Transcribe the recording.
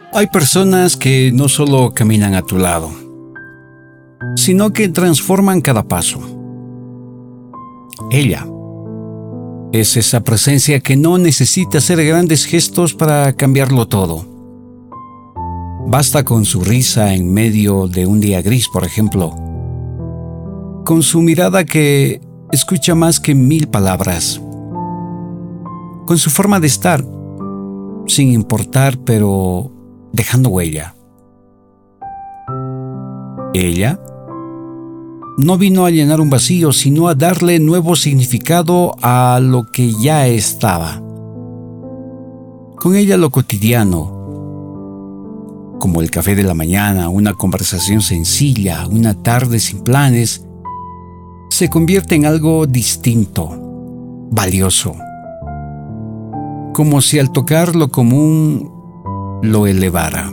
Hay personas que no solo caminan a tu lado, sino que transforman cada paso. Ella es esa presencia que no necesita hacer grandes gestos para cambiarlo todo. Basta con su risa en medio de un día gris, por ejemplo, con su mirada que escucha más que 1000 palabras, con su forma de estar, sin importar, pero dejando huella. Ella no vino a llenar un vacío, sino a darle nuevo significado a lo que ya estaba. Con ella lo cotidiano, como el café de la mañana, una conversación sencilla, una tarde sin planes, se convierte en algo distinto, valioso. Como si al tocar lo común lo elevara.